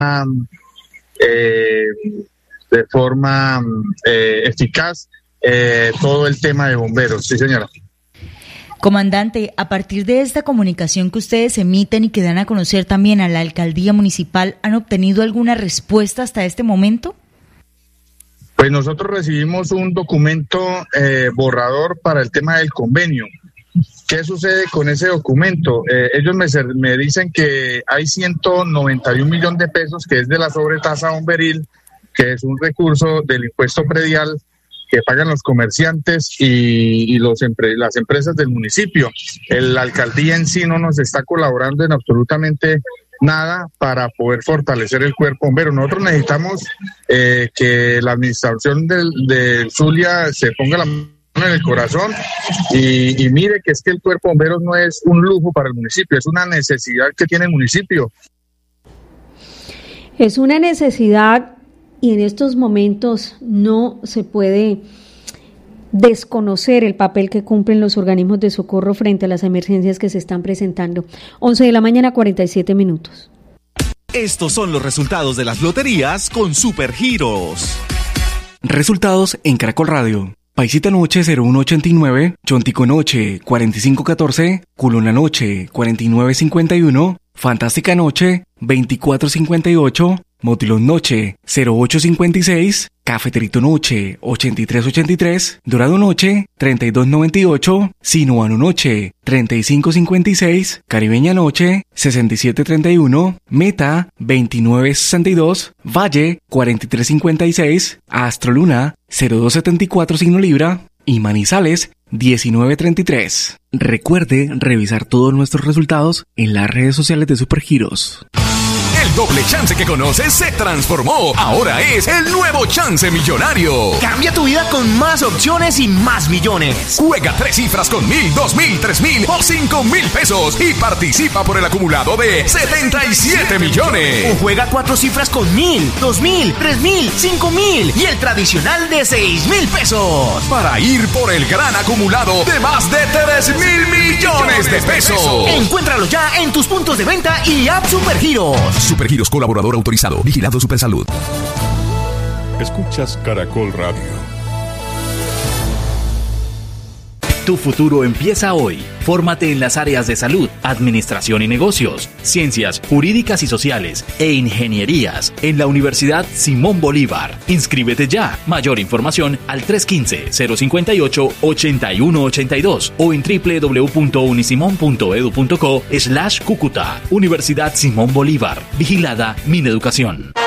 de forma eficaz todo el tema de bomberos. Sí, señora. Comandante, a partir de esta comunicación que ustedes emiten y que dan a conocer también a la alcaldía municipal, ¿han obtenido alguna respuesta hasta este momento? Pues nosotros recibimos un documento borrador para el tema del convenio. ¿Qué sucede con ese documento? Ellos me dicen que hay 191 millones de pesos, que es de la sobretasa bomberil, que es un recurso del impuesto predial que pagan los comerciantes y las empresas del municipio. La alcaldía en sí no nos está colaborando en absolutamente nada para poder fortalecer el cuerpo bombero. Nosotros necesitamos que la administración del Zulia se ponga la mano en el corazón y mire que es que el cuerpo bombero no es un lujo para el municipio, es una necesidad que tiene el municipio. Es una necesidad. Y en estos momentos no se puede desconocer el papel que cumplen los organismos de socorro frente a las emergencias que se están presentando. 11:47 a.m. Estos son los resultados de las loterías con Supergiros. Resultados en Caracol Radio. Paisita Noche 0189, Chontico Noche 4514, Culona Noche 4951, Fantástica Noche 2458, Motilón Noche 0856, Cafeterito Noche 8383, Dorado Noche 3298, Sinuano Noche 3556, Caribeña Noche 6731, Meta 2962, Valle 4356, Astroluna 0274 signo Libra y Manizales 1933. Recuerde revisar todos nuestros resultados en las redes sociales de Supergiros. El doble chance que conoces se transformó. Ahora es el nuevo chance millonario. Cambia tu vida con más opciones y más millones. Juega 3 cifras con 1,000, 2,000, 3,000 o 5,000 pesos y participa por el acumulado de 77 millones. O juega 4 cifras con 1,000, 2,000, 3,000, 5,000 y el tradicional de 6,000 pesos. Para ir por el gran acumulado de más de 3,000 millones de pesos. Encuéntralo ya en tus puntos de venta y app Supergiros. Supergiros, colaborador autorizado, vigilado Supersalud. Escuchas Caracol Radio. Tu futuro empieza hoy. Fórmate en las áreas de salud, administración y negocios, ciencias jurídicas y sociales e ingenierías en la Universidad Simón Bolívar. Inscríbete ya. Mayor información al 315-058-8182 o en www.unisimon.edu.co/Cúcuta. Universidad Simón Bolívar. Vigilada Mineducación.